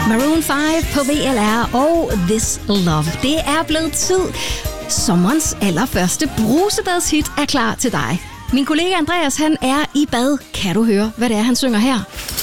Maroon 5 på VLR og This Love. Det er blevet tid. Sommerens allerførste brusebadshit er klar til dig. Min kollega Andreas, han er i bad. Kan du høre, hvad det er, han synger her?